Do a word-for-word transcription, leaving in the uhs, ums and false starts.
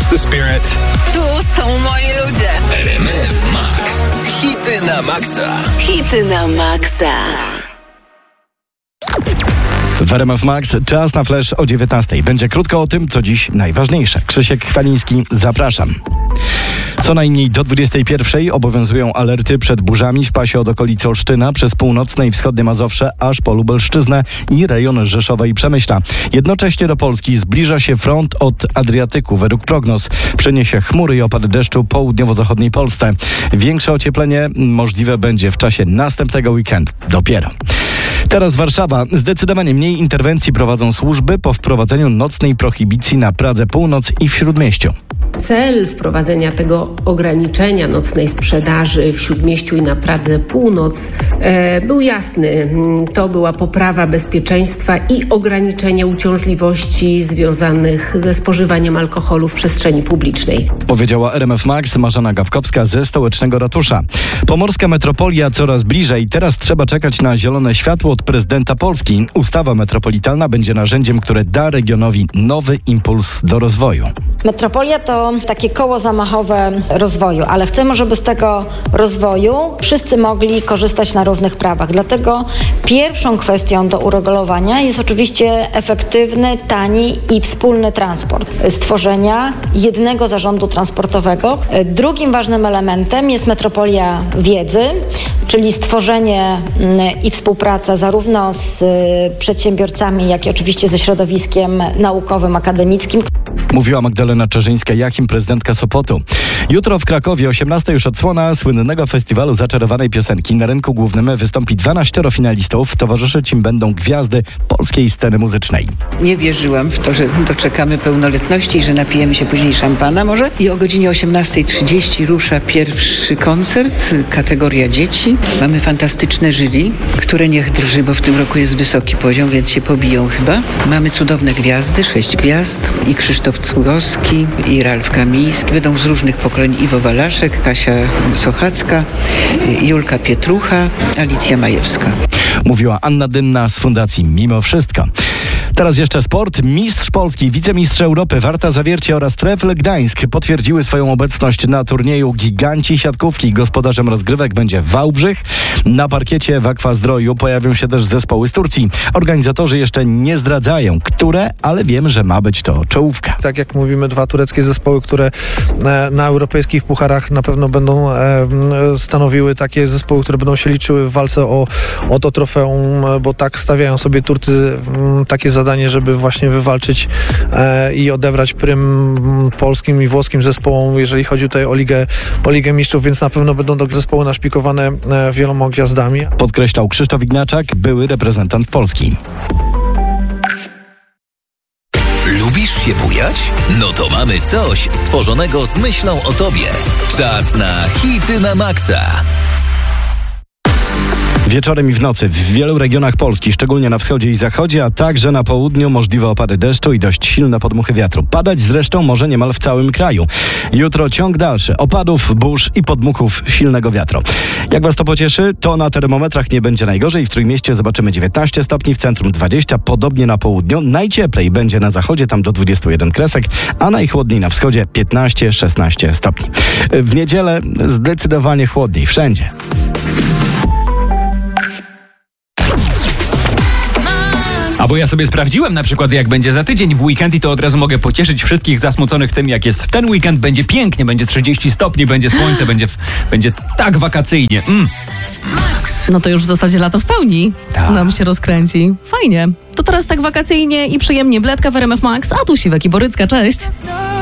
the spirit. Tu są moi ludzie. R M F Max. Hity na maksa. Hity na maksa. W R M F Max czas na flash o dziewiętnastej. Będzie krótko o tym, co dziś najważniejsze. Krzysiek Chwaliński, zapraszam. Co najmniej do dwudziestej pierwszej obowiązują alerty przed burzami w pasie od okolicy Olsztyna przez północne i wschodnie Mazowsze aż po Lubelszczyznę i rejon Rzeszowa i Przemyśla. Jednocześnie do Polski zbliża się front od Adriatyku. Według prognoz przyniesie chmury i opady deszczu południowo-zachodniej Polsce. Większe ocieplenie możliwe będzie w czasie następnego weekendu. Dopiero. Teraz Warszawa. Zdecydowanie mniej interwencji prowadzą służby po wprowadzeniu nocnej prohibicji na Pradze Północ i w Śródmieściu. Cel wprowadzenia tego ograniczenia nocnej sprzedaży w Śródmieściu i na Pradze Północ e, był jasny. To była poprawa bezpieczeństwa i ograniczenie uciążliwości związanych ze spożywaniem alkoholu w przestrzeni publicznej. Powiedziała R M F Max Marzena Gawkowska ze stołecznego ratusza. Pomorska metropolia coraz bliżej. Teraz trzeba czekać na zielone światło od prezydenta Polski. Ustawa metropolitalna będzie narzędziem, które da regionowi nowy impuls do rozwoju. Metropolia to takie koło zamachowe rozwoju, ale chcemy, żeby z tego rozwoju wszyscy mogli korzystać na równych prawach. Dlatego pierwszą kwestią do uregulowania jest oczywiście efektywny, tani i wspólny transport. Stworzenia jednego zarządu transportowego. Drugim ważnym elementem jest metropolia wiedzy, czyli stworzenie i współpraca zarówno z przedsiębiorcami, jak i oczywiście ze środowiskiem naukowym, akademickim. Mówiła Magdalena Czerzyńska-Jachim, prezydentka Sopotu. Jutro w Krakowie osiemnasta już odsłona słynnego festiwalu zaczarowanej piosenki. Na rynku głównym wystąpi dwanaścioro finalistów. Towarzyszyć im będą gwiazdy polskiej sceny muzycznej. Nie wierzyłam w to, że doczekamy pełnoletności i że napijemy się później szampana może. I o godzinie osiemnasta trzydzieści rusza pierwszy koncert, kategoria dzieci. Mamy fantastyczne jury, które niech drży, bo w tym roku jest wysoki poziom, więc się pobiją chyba. Mamy cudowne gwiazdy, sześć gwiazd i Krzysztof Cugowski i Ralf Kamiński. Będą z różnych pokoleń Iwo Walaszek, Kasia Sochacka, Julka Pietrucha, Alicja Majewska. Mówiła Anna Dymna z Fundacji Mimo Wszystko. Teraz jeszcze sport. Mistrz Polski, wicemistrz Europy Warta Zawiercie oraz Trefl Gdańsk potwierdziły swoją obecność na turnieju Giganci Siatkówki. Gospodarzem rozgrywek będzie Wałbrzych. Na parkiecie w Aquazdroju pojawią się też zespoły z Turcji. Organizatorzy jeszcze nie zdradzają, które, ale wiem, że ma być to czołówka. Tak jak mówimy, dwa tureckie zespoły, które na europejskich pucharach na pewno będą stanowiły takie zespoły, które będą się liczyły w walce o, o to trofeum, bo tak stawiają sobie Turcy takie zadanie, żeby właśnie wywalczyć i odebrać prym polskim i włoskim zespołom, jeżeli chodzi tutaj o Ligę, o Ligę Mistrzów, więc na pewno będą to zespoły naszpikowane wieloma gwiazdami. Podkreślał Krzysztof Ignaczak, były reprezentant Polski. Lubisz się bujać? No to mamy coś stworzonego z myślą o tobie. Czas na hity na maksa. Wieczorem i w nocy w wielu regionach Polski, szczególnie na wschodzie i zachodzie, a także na południu możliwe opady deszczu i dość silne podmuchy wiatru. Padać zresztą może niemal w całym kraju. Jutro ciąg dalszy opadów, burz i podmuchów silnego wiatru. Jak was to pocieszy, to na termometrach nie będzie najgorzej. W Trójmieście zobaczymy dziewiętnaście stopni, w centrum dwadzieścia, podobnie na południu. Najcieplej będzie na zachodzie, tam do dwudziestu jeden kresek, a najchłodniej na wschodzie piętnaście szesnaście stopni. W niedzielę zdecydowanie chłodniej wszędzie. A bo ja sobie sprawdziłem na przykład, jak będzie za tydzień w weekend i to od razu mogę pocieszyć wszystkich zasmuconych tym, jak jest w ten weekend. Będzie pięknie, będzie trzydzieści stopni, będzie słońce, będzie, będzie tak wakacyjnie. Mm. No to już w zasadzie lato w pełni Ta. nam się rozkręci. Fajnie. To teraz tak wakacyjnie i przyjemnie. Bledka w R M F Max, a tu Siwek i Borycka. Cześć.